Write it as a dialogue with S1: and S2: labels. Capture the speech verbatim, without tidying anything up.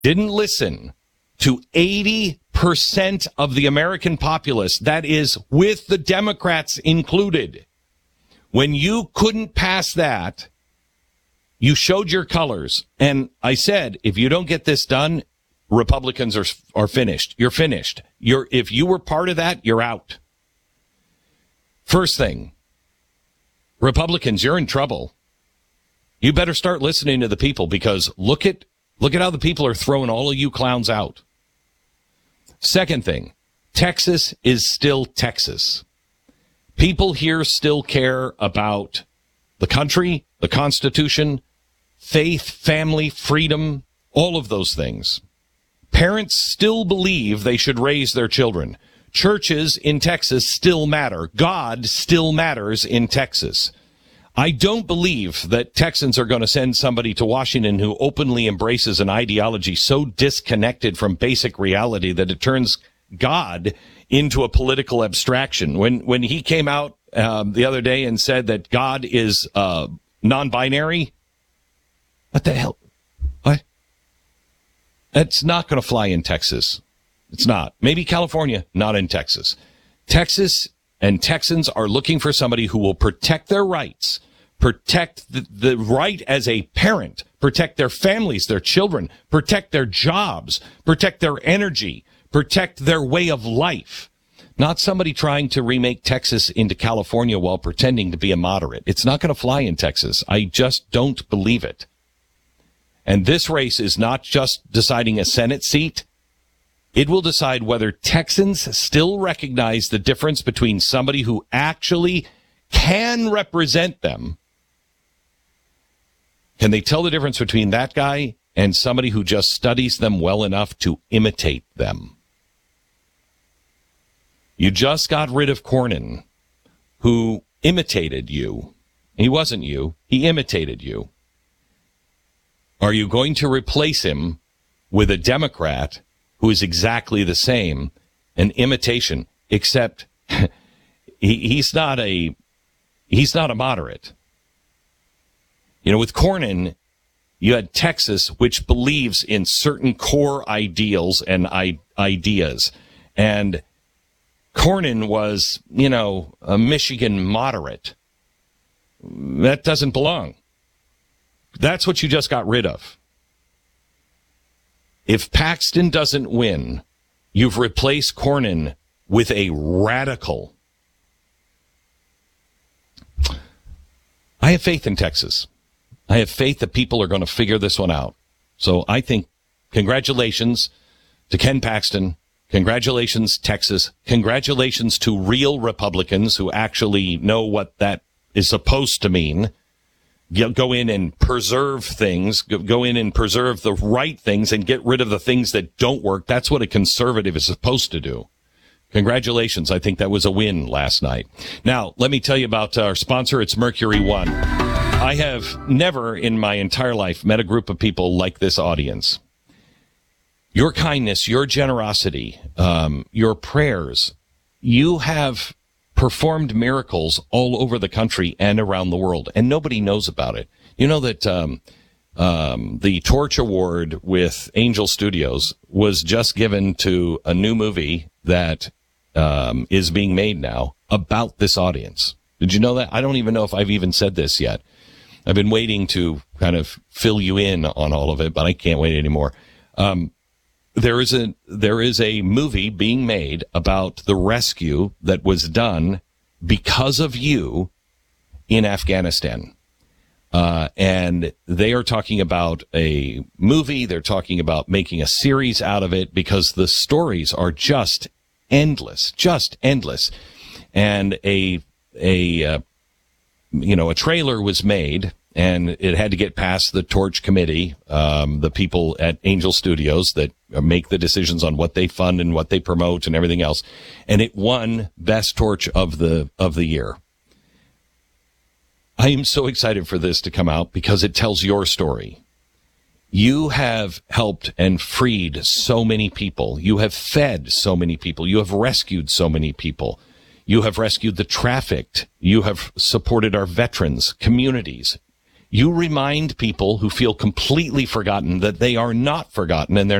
S1: didn't listen to eighty percent of the American populace, that is with the Democrats included. When you couldn't pass that, you showed your colors. And I said, if you don't get this done, Republicans are are finished. You're finished. You're if you were part of that, you're out. First thing, Republicans, you're in trouble. You better start listening to the people, because look at look at how the people are throwing all of you clowns out. Second thing, Texas is still Texas. People here still care about the country, the Constitution, faith, family, freedom, all of those things. Parents still believe they should raise their children. Churches in Texas still matter. God still matters in Texas. I don't believe that Texans are going to send somebody to Washington who openly embraces an ideology so disconnected from basic reality that it turns God into a political abstraction. When when he came out um, the other day and said that God is uh, non-binary, what the hell? What? That's not going to fly in Texas. It's not. Maybe California, not in Texas. Texas and Texans are looking for somebody who will protect their rights, protect the, the right as a parent, protect their families, their children, protect their jobs, protect their energy, protect their way of life. Not somebody trying to remake Texas into California while pretending to be a moderate. It's not going to fly in Texas. I just don't believe it. And this race is not just deciding a Senate seat. It will decide whether Texans still recognize the difference between somebody who actually can represent them. Can they tell the difference between that guy and somebody who just studies them well enough to imitate them? You just got rid of Cornyn, who imitated you. He wasn't you. He imitated you. Are you going to replace him with a Democrat who is exactly the same, an imitation, except he, he's not a he's not a moderate. You know, with Cornyn, you had Texas, which believes in certain core ideals and I, ideas, and Cornyn was, you know, a Michigan moderate. That doesn't belong. That's what you just got rid of. If Paxton doesn't win, you've replaced Cornyn with a radical. I have faith in Texas. I have faith that people are going to figure this one out. So I think congratulations to Ken Paxton. Congratulations, Texas. Congratulations to real Republicans who actually know what that is supposed to mean. Go in and preserve things, go in and preserve the right things and get rid of the things that don't work. That's what a conservative is supposed to do. Congratulations. I think that was a win last night. Now, let me tell you about our sponsor. It's Mercury One. I have never in my entire life met a group of people like this audience. Your kindness, your generosity, um, your prayers, you have performed miracles all over the country and around the world, and nobody knows about it. You know that um, um, the Torch Award with Angel Studios was just given to a new movie that um, is being made now about this audience. Did you know that? I don't even know if I've even said this yet. I've been waiting to kind of fill you in on all of it, but I can't wait anymore. Um, There is a there is a movie being made about the rescue that was done because of you in Afghanistan. Uh, and they are talking about a movie. They're talking about making a series out of it because the stories are just endless, just endless. And a, a, uh, you know, a trailer was made. And it had to get past the Torch Committee, um, the people at Angel Studios that make the decisions on what they fund and what they promote and everything else. And it won Best Torch of the of the year. I am so excited for this to come out because it tells your story. You have helped and freed so many people. You have fed so many people. You have rescued so many people. You have rescued the trafficked. You have supported our veterans, communities. You remind people who feel completely forgotten that they are not forgotten and they're